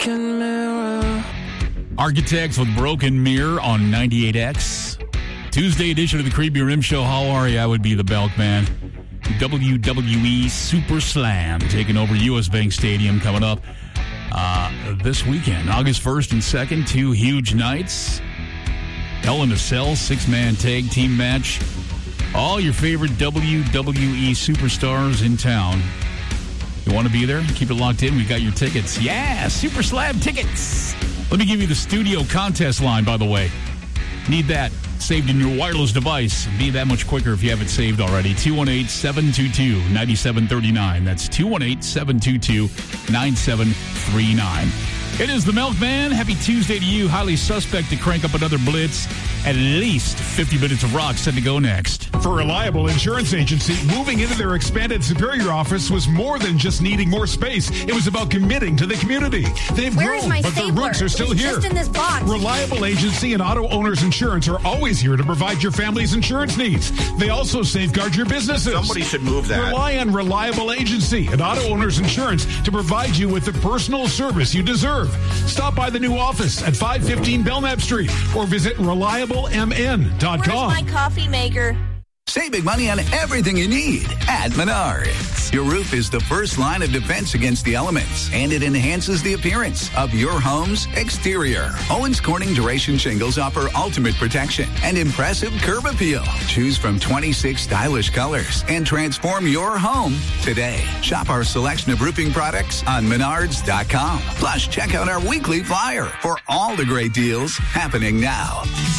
broken mirror. Architects with Broken Mirror on 98X. Tuesday edition of the Creepy Rim Show. How are you? I would be the Belkman. WWE Super Slam taking over U.S. Bank Stadium coming up this weekend. August 1st and 2nd, two huge nights. Hell in a Cell, six-man tag team match. All your favorite WWE superstars in town. You want to be there? Keep it locked in. We got your tickets. Yeah, Super Slam tickets. Let me give you the studio contest line, by the way. Need that saved in your wireless device. Be that much quicker if you have it saved already. 218-722-9739. That's 218-722-9739. It is the Milkman. Happy Tuesday to you. Highly suspect to crank up another blitz. At least 50 minutes of rock set to go next. For Reliable Insurance Agency, moving into their expanded Superior office was more than just needing more space. It was about committing to the community. They've grown, but their roots are still here. Just in this box. Reliable Agency and Auto Owners Insurance are always here to provide your family's insurance needs. They also safeguard your businesses. Somebody should move that. Rely on Reliable Agency and Auto Owners Insurance to provide you with the personal service you deserve. Stop by the new office at 515 Belknap Street or visit ReliableMN.com. Where's my coffee maker? Save big money on everything you need at Menards. Your roof is the first line of defense against the elements, and it enhances the appearance of your home's exterior. Owens Corning Duration Shingles offer ultimate protection and impressive curb appeal. Choose from 26 stylish colors and transform your home today. Shop our selection of roofing products on Menards.com. Plus, check out our weekly flyer for all the great deals happening now.